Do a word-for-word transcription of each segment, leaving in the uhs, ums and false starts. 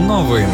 Новини.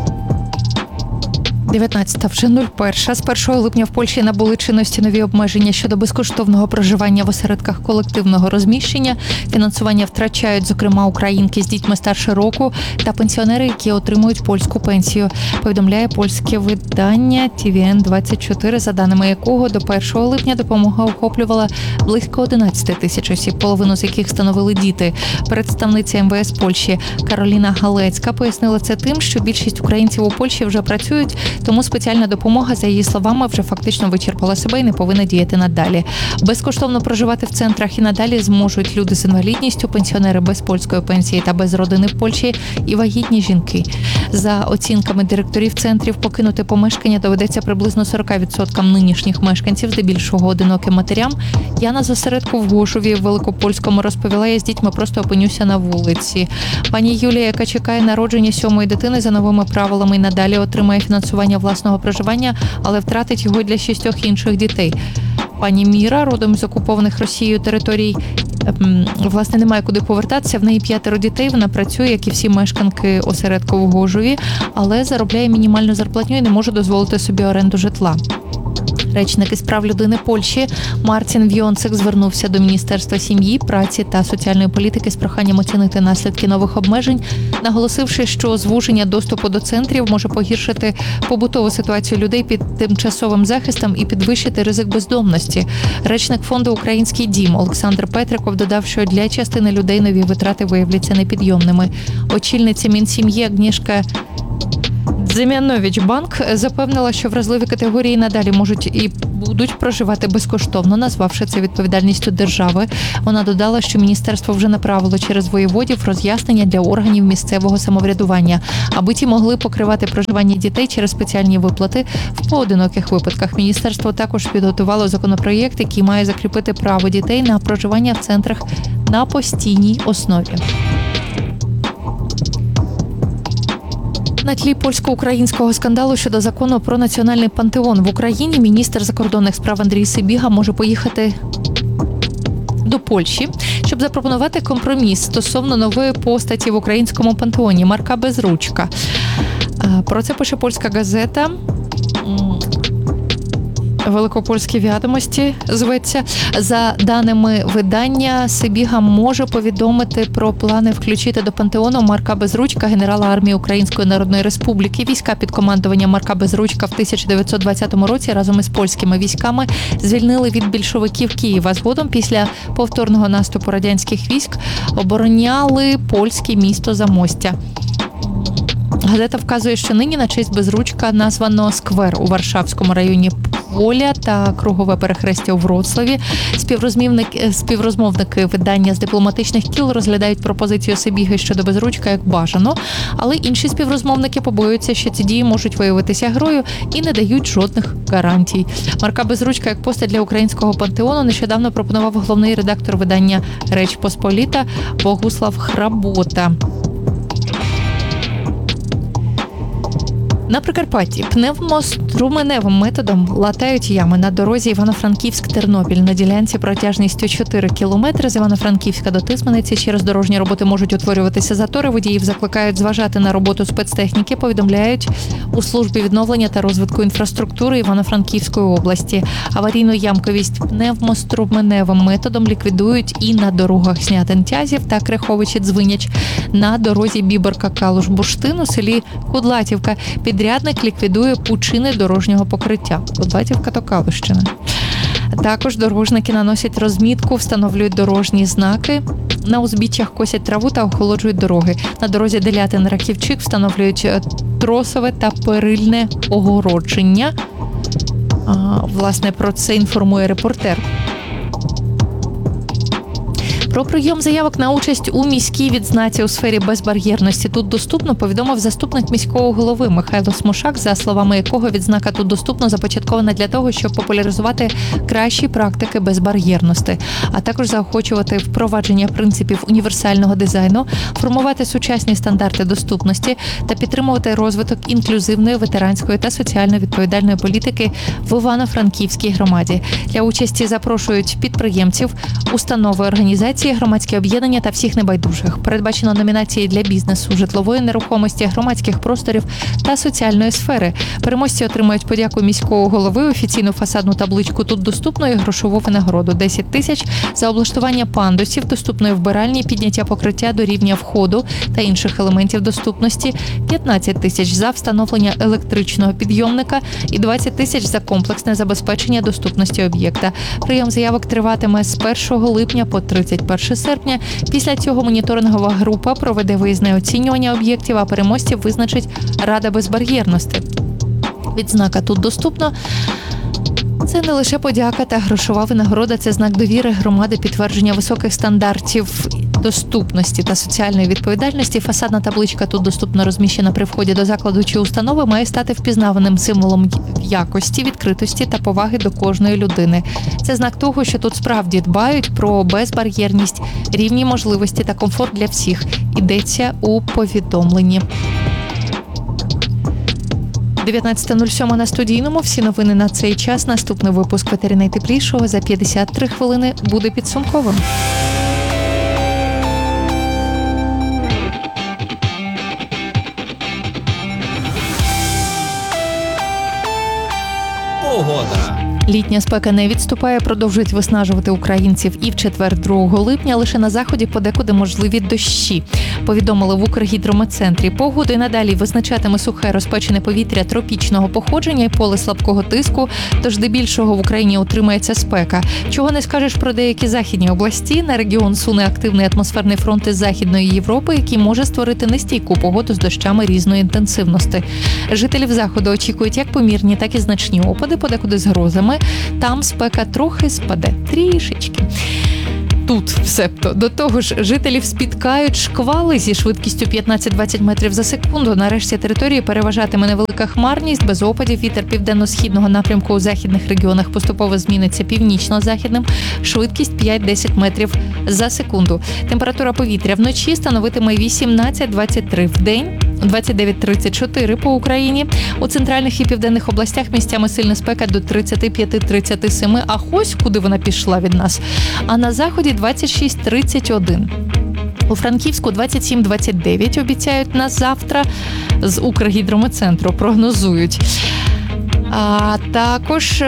дев'ятнадцята вже нуль перша. З першого липня в Польщі набули чинності нові обмеження щодо безкоштовного проживання в осередках колективного розміщення. Фінансування втрачають, зокрема, українки з дітьми старше року та пенсіонери, які отримують польську пенсію. Повідомляє польське видання Ті Ві Ен двадцять чотири, за даними якого до першого липня допомога охоплювала близько одинадцять тисяч осіб, половину з яких становили діти. Представниця Ем Ве Ес Польщі Кароліна Галецька пояснила це тим, що більшість українців у Польщі вже працюють, тому спеціальна допомога, за її словами, вже фактично вичерпала себе і не повинна діяти надалі. Безкоштовно проживати в центрах і надалі зможуть люди з інвалідністю, пенсіонери без польської пенсії та без родини в Польщі і вагітні жінки. За оцінками директорів центрів, покинути помешкання доведеться приблизно сорок відсотків нинішніх мешканців, здебільшого одиноким матерям. Яна з осередку в Гошові в Великопольському розповіла: я з дітьми просто опинюся на вулиці. Пані Юлія, яка чекає народження сьомої дитини, за новими правилами і надалі отримає фінансування власного проживання, але втратить його для шістьох інших дітей. Пані Міра, родом з окупованих Росією територій, власне, немає куди повертатися. В неї п'ятеро дітей, вона працює, як і всі мешканки осередку в Гожові, але заробляє мінімальну зарплатню і не може дозволити собі оренду житла. Речник із прав людини Польщі Мартін Вйонцек звернувся до Міністерства сім'ї, праці та соціальної політики з проханням оцінити наслідки нових обмежень, наголосивши, що звуження доступу до центрів може погіршити побутову ситуацію людей під тимчасовим захистом і підвищити ризик бездомності. Речник фонду «Український дім» Олександр Петриков додав, що для частини людей нові витрати виявляться непідйомними. Очільниця Мінсім'ї Агнішка Дзем'янович Банк запевнила, що вразливі категорії надалі можуть і будуть проживати безкоштовно, назвавши це відповідальністю держави. Вона додала, що міністерство вже направило через воєводів роз'яснення для органів місцевого самоврядування, аби ті могли покривати проживання дітей через спеціальні виплати в поодиноких випадках. Міністерство також підготувало законопроєкт, який має закріпити право дітей на проживання в центрах на постійній основі. На тлі польсько-українського скандалу щодо закону про національний пантеон в Україні міністр закордонних справ Андрій Сибіга може поїхати до Польщі, щоб запропонувати компроміс стосовно нової постаті в українському пантеоні Марка Безручка. Про це пише польська газета «Великопольські відомості» зветься. За даними видання, Сибіга може повідомити про плани включити до пантеону Марка Безручка, генерала армії Української Народної Республіки. Війська під командуванням Марка Безручка в тисяча дев'ятсот двадцятому році разом із польськими військами звільнили від більшовиків Києва. Згодом, після повторного наступу радянських військ, обороняли польське місто Замостя. Газета вказує, що нині на честь Безручка названо сквер у Варшавському районі Воля та кругове перехрестя у Вроцлаві. Співрозмовники, співрозмовники видання з дипломатичних кіл розглядають пропозицію Сибіги щодо Безручка як бажано, але інші співрозмовники побоюються, що ці дії можуть виявитися грою і не дають жодних гарантій. Марка Безручка як постать для українського пантеону нещодавно пропонував головний редактор видання «Реч Посполіта» Богуслав Хработа. На Прикарпатті пневмоструменевим методом латають ями на дорозі Івано-Франківськ-Тернопіль. На ділянці протяжністю чотири кілометри з Івано-Франківська до Тисмениці через дорожні роботи можуть утворюватися затори. Водіїв закликають зважати на роботу спецтехніки, повідомляють у службі відновлення та розвитку інфраструктури Івано-Франківської області. Аварійну ямковість пневмоструменевим методом ліквідують і на дорогах Снятин-Тязів та Криховичі-Дзвиняч. На дорозі Біберка-Калуш-Бурштин у селі Кудлатівка підрядник ліквідує пучини дорожнього покриття. Кудлатівка то Калущина. Також дорожники наносять розмітку, встановлюють дорожні знаки. На узбіччях косять траву та охолоджують дороги. На дорозі Делятин-Рахівчик встановлюють тросове та перильне огородження. А, власне, про це інформує репортер. Про прийом заявок на участь у міській відзнаці у сфері безбар'єрності «Тут доступно» повідомив заступник міського голови Михайло Смушак, за словами якого відзнака «Тут доступно» започаткована для того, щоб популяризувати кращі практики безбар'єрності, а також заохочувати впровадження принципів універсального дизайну, формувати сучасні стандарти доступності та підтримувати розвиток інклюзивної, ветеранської та соціально відповідальної політики в Івано-Франківській громаді. Для участі запрошують підприємців, установи, організації, партії, громадські об'єднання та всіх небайдужих. Передбачено номінації для бізнесу, житлової нерухомості, громадських просторів та соціальної сфери. Переможці отримають подяку міського голови, офіційну фасадну табличку «Тут доступно» і грошову винагороду десять тисяч за облаштування пандусів, доступної вбиральні, підняття покриття до рівня входу та інших елементів доступності, п'ятнадцять тисяч за встановлення електричного підйомника і двадцять тисяч за комплексне забезпечення доступності об'єкта. Прийом заявок триватиме з першого липня по тридцять перше серпня. Після цього моніторингова група проведе виїзне оцінювання об'єктів, а переможців визначить Рада безбар'єрності. Відзнака «Тут доступно» – це не лише подяка та грошова винагорода, це знак довіри громади, підтвердження високих стандартів доступності та соціальної відповідальності. Фасадна табличка «Тут доступно» розміщена при вході до закладу чи установи, має стати впізнаваним символом якості, відкритості та поваги до кожної людини. Це знак того, що тут справді дбають про безбар'єрність, рівні можливості та комфорт для всіх. Йдеться у повідомленні. дев'ятнадцята нуль сім на студійному. Всі новини на цей час. Наступний випуск «Ветері найтеплішого» за п'ятдесят три хвилини буде підсумковим. Погода. Літня спека не відступає, продовжують виснажувати українців і в четвер, другого липня. Лише на заході подекуди можливі дощі. Повідомили в Укргідрометцентрі. Погоду і надалі визначатиме сухе розпечене повітря тропічного походження і поле слабкого тиску, тож здебільшого в Україні утримається спека. Чого не скажеш про деякі західні області. На регіон суне активний атмосферний фронт із Західної Європи, який може створити нестійку погоду з дощами різної інтенсивності. Жителів заходу очікують як помірні, так і значні опади, подекуди з грозами. Там спека трохи спаде, трішечки. Тут, всебто. До того ж, жителів спіткають шквали зі швидкістю п'ятнадцять-двадцять метрів за секунду. Нарешті території переважатиме невелика хмарність, без опадів. Вітер південно-східного напрямку у західних регіонах поступово зміниться північно-західним. Швидкість п'ять-десять метрів за секунду. Температура повітря вночі становитиме вісімнадцять-двадцять три, в день двадцять дев'ять тридцять чотири по Україні. У центральних і південних областях місцями сильна спека до тридцять п'ять тридцять сім, а ось куди вона пішла від нас. А на заході двадцять шість тридцять один. У Франківську двадцять сім двадцять дев'ять обіцяють на завтра, з Укргідрометцентру прогнозують. А також...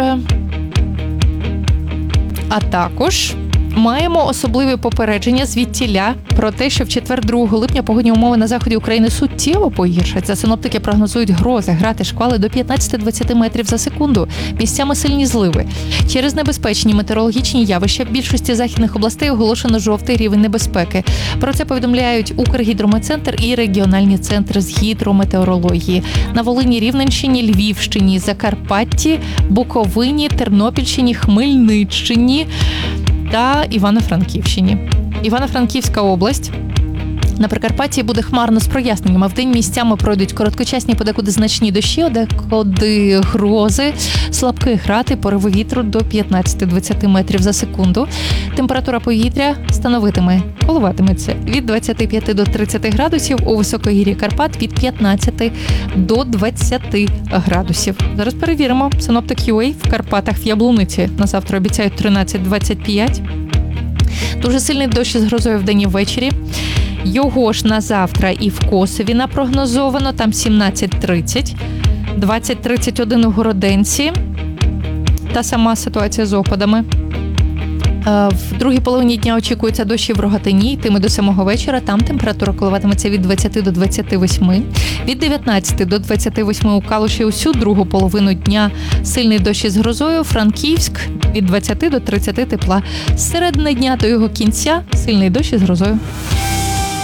А також... Маємо особливі попередження звідтіля про те, що в четвер, другого липня погодні умови на заході України суттєво погіршаться. Синоптики прогнозують грози, грати, шквали до п'ятнадцять-двадцять метрів за секунду. Місцями сильні зливи. Через небезпечні метеорологічні явища в більшості західних областей оголошено жовтий рівень небезпеки. Про це повідомляють Укргідрометцентр і регіональні центри з гідрометеорології. На Волині, Рівненщині, Львівщині, Закарпатті, Буковині, Тернопільщині, Хмельниччині та Івано-Франківщині. Івано-Франківська область. На Прикарпатті буде хмарно з проясненнями. Вдень місцями пройдуть короткочасні, подекуди значні дощі, одекуди грози, слабкий град і пориви вітру до п'ятнадцять-двадцять метрів за секунду. Температура повітря становитиме, коливатиметься від двадцяти п'яти до тридцяти градусів, у високогір'ї Карпат від п'ятнадцяти до двадцяти градусів. Зараз перевіримо. Синоптик ю ей в Карпатах в Яблуниці на завтра обіцяють тринадцять-двадцять п'ять. Дуже сильний дощ з грозою вдень і ввечері. Його ж на завтра і в Косові напрогнозовано, там сімнадцять тридцять, двадцять тридцять один у Городенці. Та сама ситуація з опадами. В другій половині дня очікується дощі в Рогатині, йтиме до самого вечора. Там температура коливатиметься від двадцяти до двадцяти восьми. Від дев'ятнадцяти до двадцяти восьми у Калуші усю другу половину дня сильний дощ із грозою. Франківськ від двадцяти до тридцяти тепла. З середини дня до його кінця сильний дощ із грозою.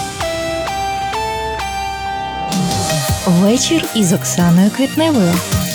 Вечір із Оксаною Квітневою.